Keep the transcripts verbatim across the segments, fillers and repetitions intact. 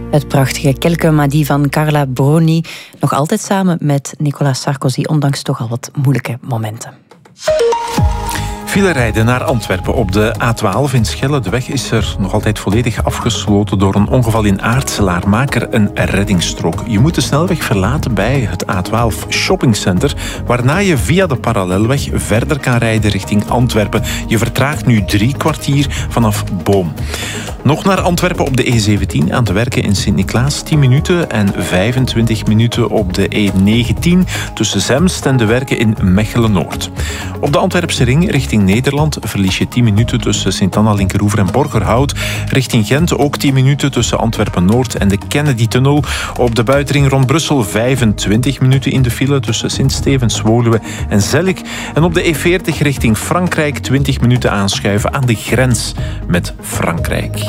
Het prachtige Quelques Madi van Carla Bruni. Nog altijd samen met Nicolas Sarkozy, ondanks toch al wat moeilijke momenten. File rijden naar Antwerpen op de A twaalf in Schelle. De weg is er nog altijd volledig afgesloten door een ongeval in Aartselaar. Maak er een reddingsstrook. Je moet de snelweg verlaten bij het A twaalf shoppingcenter, waarna je via de parallelweg verder kan rijden richting Antwerpen. Je vertraagt nu drie kwartier vanaf Boom. Nog naar Antwerpen op de E zeventien aan te werken in Sint-Niklaas. tien minuten en vijfentwintig minuten op de E negentien tussen Zemst en de werken in Mechelen-Noord. Op de Antwerpse ring richting Nederland verlies je tien minuten tussen Sint-Anna-Linkeroever en Borgerhout. Richting Gent ook tien minuten tussen Antwerpen-Noord en de Kennedy-tunnel. Op de buitenring rond Brussel vijfentwintig minuten in de file tussen Sint-Stevens, Woluwe en Zellik. En op de E veertig richting Frankrijk twintig minuten aanschuiven aan de grens met Frankrijk.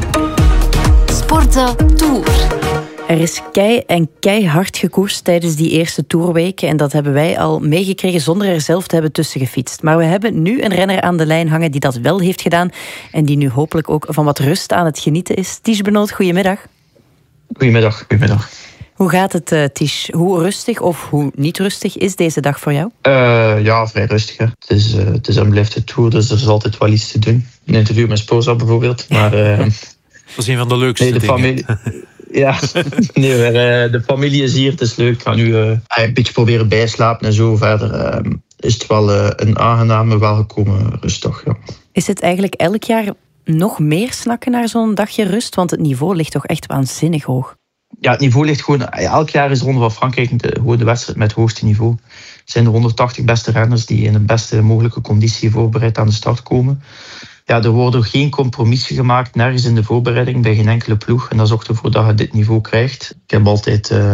Sporten Tour. Er is kei en keihard gekoerst tijdens die eerste toerweken. En dat hebben wij al meegekregen zonder er zelf te hebben tussen gefietst. Maar we hebben nu een renner aan de lijn hangen die dat wel heeft gedaan. En die nu hopelijk ook van wat rust aan het genieten is. Ties Benoot, goedemiddag. Goedemiddag, goedemiddag. Hoe gaat het, uh, Ties? Hoe rustig of hoe niet rustig is deze dag voor jou? Uh, ja, vrij rustig. Hè. Het is, uh, het is en blijft de tour, dus er is altijd wel iets te doen. Een interview met Spoza bijvoorbeeld. Maar, uh, dat is een van de leukste nee, de dingen. Familie, ja, nee, maar, uh, de familie is hier, het is leuk. Ik ga nu uh, een beetje proberen bijslapen en zo. Verder uh, is het wel uh, een aangename, welgekomen rustdag. Ja. Is het eigenlijk elk jaar nog meer snakken naar zo'n dagje rust? Want het niveau ligt toch echt waanzinnig hoog. Ja, het niveau ligt gewoon... Elk jaar is de Ronde van Frankrijk de, gewoon de wedstrijd met het hoogste niveau. Het zijn de honderdtachtig beste renners die in de beste mogelijke conditie voorbereid aan de start komen. Ja, er worden geen compromissen gemaakt, nergens in de voorbereiding, bij geen enkele ploeg. En dat zorgt ervoor dat je dit niveau krijgt. Ik heb altijd, uh,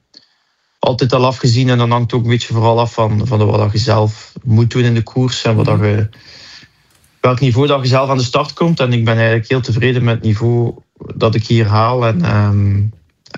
altijd al afgezien en dan hangt het ook een beetje vooral af van, van wat je zelf moet doen in de koers. En wat dat je, welk niveau dat je zelf aan de start komt. En ik ben eigenlijk heel tevreden met het niveau dat ik hier haal. En... Um,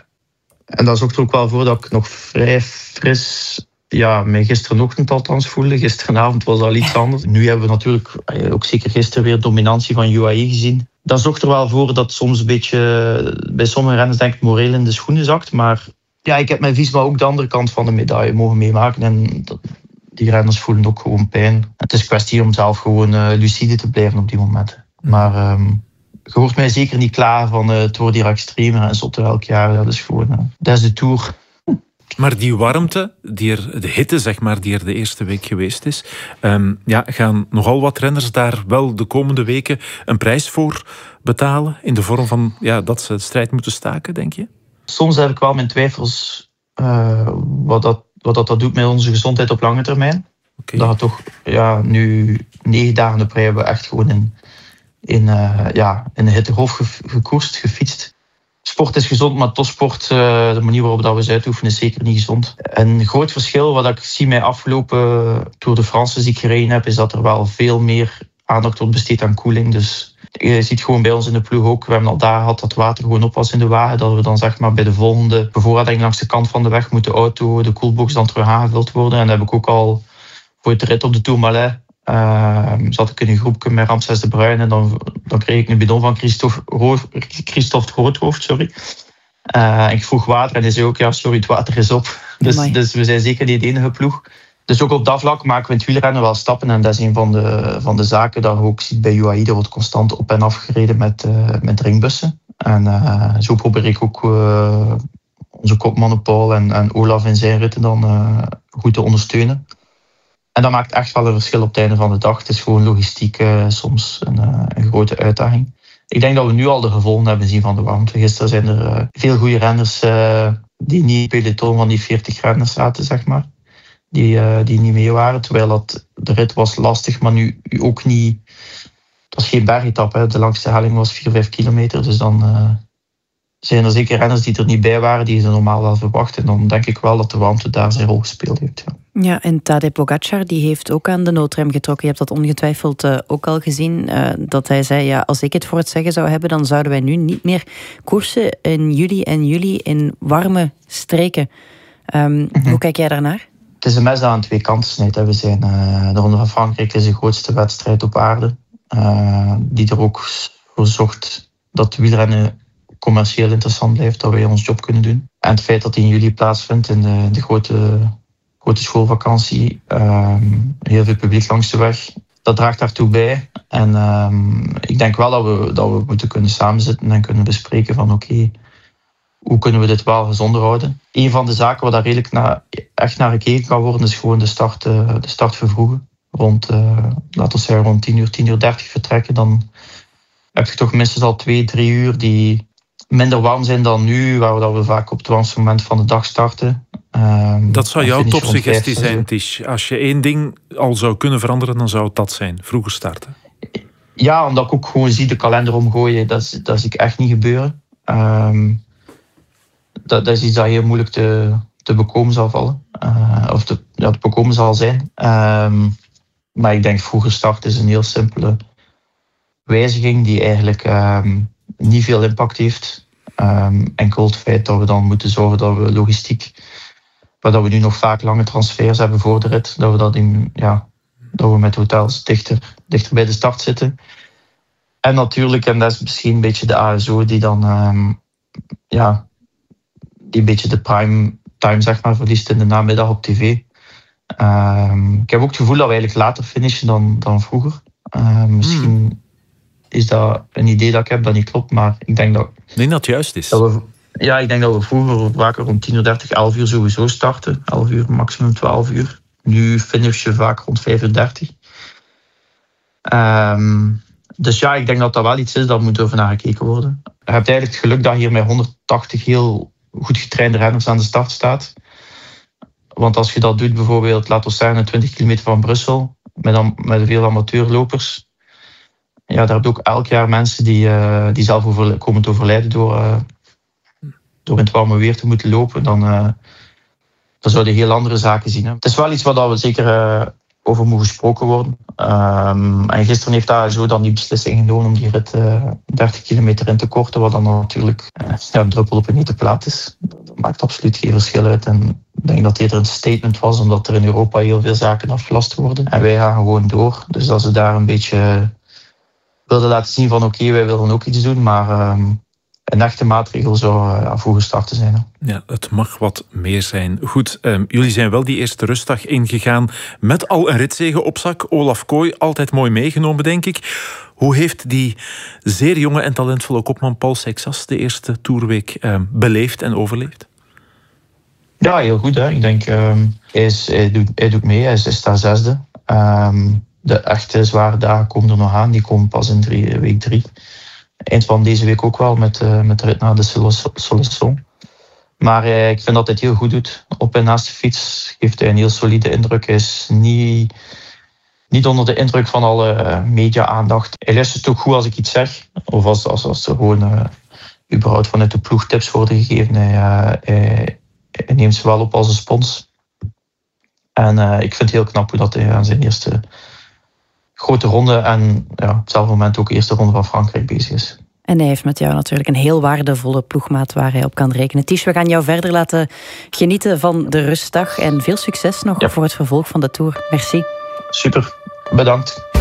En dat zorgt er ook wel voor dat ik nog vrij fris, ja, mij gisterenochtend althans voelde. Gisteravond was al iets anders. Nu hebben we natuurlijk ook zeker gisteren weer dominantie van U A E gezien. Dat zorgt er wel voor dat soms een beetje bij sommige renners denk ik moreel in de schoenen zakt. Maar ja, ik heb met Visma ook de andere kant van de medaille mogen meemaken. En dat, die renners voelen ook gewoon pijn. Het is een kwestie om zelf gewoon uh, lucide te blijven op die momenten. Maar... Um, Je hoort mij zeker niet klaar van uh, het wordt hier extremer en zotte elk jaar. Dat is gewoon, uh, dat is de Tour. Maar die warmte, die er, de hitte zeg maar, die er de eerste week geweest is, um, ja, gaan nogal wat renners daar wel de komende weken een prijs voor betalen? In de vorm van ja, dat ze de strijd moeten staken, denk je? Soms heb ik wel mijn twijfels uh, wat, dat, wat dat, dat doet met onze gezondheid op lange termijn. Okay. Dat we toch ja, nu negen dagen de prij hebben echt gewoon in... in, uh, ja, in de hittegolf ge- gekoerst, gefietst. Sport is gezond, maar topsport, uh, de manier waarop dat we ze uitoefenen, is zeker niet gezond. Een groot verschil wat ik zie mij afgelopen Tour de France die ik gereden heb, is dat er wel veel meer aandacht wordt besteed aan koeling. Dus je ziet gewoon bij ons in de ploeg ook, we hebben al daar gehad dat water gewoon op was in de wagen, dat we dan zeg maar bij de volgende bevoorrading langs de kant van de weg moet de auto, de koelbox dan terug aangevuld worden. En dat heb ik ook al voor de rit op de Tourmalet. Uh, zat ik in een groepje met Ramses de Bruin en dan, dan kreeg ik een bidon van Christophe, Christophe Groothoofd. Sorry. Uh, en ik vroeg water en hij zei ook, ja sorry, het water is op. Dus, dus we zijn zeker niet de enige ploeg. Dus ook op dat vlak maken we in het wielrennen wel stappen en dat is een van de, van de zaken dat je ook ziet bij U A E. Er wordt constant op en af gereden met, uh, met ringbussen. En uh, zo probeer ik ook uh, onze kopmannen Paul en, en Olaf in zijn ritten dan uh, goed te ondersteunen. En dat maakt echt wel een verschil op het einde van de dag. Het is gewoon logistiek uh, soms een, uh, een grote uitdaging. Ik denk dat we nu al de gevolgen hebben zien van de warmte. Gisteren zijn er uh, veel goede renners uh, die niet bij de toon van die veertig renners zaten, zeg maar. Die, uh, die niet mee waren. Terwijl dat, de rit was lastig, maar nu ook niet... Het was geen bergetap, hè. De langste helling was vier, vijf kilometer. Dus dan uh, zijn er zeker renners die er niet bij waren, die ze normaal wel verwachten. En dan denk ik wel dat de warmte daar zijn rol gespeeld heeft. Ja. Ja, en Tadej Pogacar die heeft ook aan de noodrem getrokken. Je hebt dat ongetwijfeld uh, ook al gezien. Uh, dat hij zei, ja, als ik het voor het zeggen zou hebben, dan zouden wij nu niet meer koersen in juli en juli in warme streken. Um, mm-hmm. Hoe kijk jij daarnaar? Het is een mes dat aan twee kanten snijdt. We zijn, uh, de Ronde van Frankrijk is de grootste wedstrijd op aarde. Uh, die er ook voor zorgt dat wielrennen commercieel interessant blijft, dat wij ons job kunnen doen. En het feit dat die in juli plaatsvindt in de, de grote, grote schoolvakantie, um, heel veel publiek langs de weg, dat draagt daartoe bij. En um, ik denk wel dat we, dat we moeten kunnen samenzitten en kunnen bespreken van oké, okay, hoe kunnen we dit wel gezonder houden. Een van de zaken waar daar redelijk naar, echt naar gekeken kan worden, is gewoon de start, uh, de start vervroegen. Rond, uh, laten we zeggen, rond tien uur, tien uur dertig vertrekken, dan heb je toch minstens al twee, drie uur die minder warm zijn dan nu, waar we, dat we vaak op het warmste moment van de dag starten. Um, dat zou jouw topsuggestie zijn, Tish. Als je één ding al zou kunnen veranderen, dan zou het dat zijn. Vroeger starten. Ja, omdat ik ook gewoon zie de kalender omgooien, dat, is, dat zie ik echt niet gebeuren. Um, dat, dat is iets dat heel moeilijk te, te bekomen zal vallen. Uh, of te, ja, te bekomen zal zijn. Um, maar ik denk vroeger starten is een heel simpele wijziging die eigenlijk um, niet veel impact heeft. Um, enkel het feit dat we dan moeten zorgen dat we logistiek, waar dat we nu nog vaak lange transfers hebben voor de rit, dat we, dat in, ja, dat we met hotels dichter, dichter bij de start zitten. En natuurlijk, en dat is misschien een beetje de A S O die dan um, ja, die een beetje de prime time zeg maar, verliest in de namiddag op tv. Um, ik heb ook het gevoel dat we eigenlijk later finishen dan, dan vroeger. Uh, misschien hmm. is dat een idee dat ik heb dat niet klopt, maar ik denk dat... Ik denk dat het juist is. Dat we, ja, ik denk dat we vroeger vaak rond tien uur dertig, elf uur sowieso starten. elf uur, maximum twaalf uur. Nu finish je vaak rond vijf uur dertig. Um, dus ja, ik denk dat dat wel iets is dat moet over naar gekeken worden. Je hebt eigenlijk het geluk dat hier met honderdtachtig heel goed getrainde renners aan de start staat. Want als je dat doet, bijvoorbeeld, laten we zeggen, twintig kilometer van Brussel, met, met veel amateurlopers, ja, daar heb je ook elk jaar mensen die, uh, die zelf over, komen te overlijden door, uh, door in het warme weer te moeten lopen. Dan, uh, dan zouden heel andere zaken zien. Hè. Het is wel iets waar we zeker uh, over moet gesproken worden. Um, en gisteren heeft A S O dan die beslissing genomen om die rit uh, dertig kilometer in te korten, wat dan natuurlijk uh, ja, een druppel op een hete plaat is. Dat maakt absoluut geen verschil uit. En ik denk dat dit een statement was, omdat er in Europa heel veel zaken afgelast worden. En wij gaan gewoon door. Dus als ze daar een beetje wilden laten zien van oké, okay, wij willen ook iets doen, maar um, een echte maatregel zou uh, vroeger starten zijn. Hè. Ja, het mag wat meer zijn. Goed, um, jullie zijn wel die eerste rustdag ingegaan met al een ritzege op zak. Olaf Kooi, altijd mooi meegenomen, denk ik. Hoe heeft die zeer jonge en talentvolle kopman Paul Seixas de eerste toerweek um, beleefd en overleefd? Ja, heel goed. Hè. Ik denk, um, hij, is, hij, doet, hij doet mee, hij is, is daar zesde. Um, de echte zware dagen komen er nog aan, die komen pas in drie, week drie. Eind van deze week ook wel, met, uh, met de rit naar de Solisson. Maar uh, ik vind dat hij het heel goed doet. Op en naast de fiets geeft hij een heel solide indruk. Hij is niet, niet onder de indruk van alle uh, media-aandacht. Hij luistert ook goed als ik iets zeg. Of als, als, als er gewoon uh, überhaupt vanuit de ploeg tips worden gegeven. Hij, uh, hij, hij neemt ze wel op als een spons. En uh, ik vind het heel knap hoe dat hij aan zijn eerste grote ronde en ja, op hetzelfde moment ook de eerste ronde van Frankrijk bezig is. En hij heeft met jou natuurlijk een heel waardevolle ploegmaat waar hij op kan rekenen. Tish, we gaan jou verder laten genieten van de rustdag en veel succes nog ja. voor het vervolg van de Tour. Merci. Super, bedankt.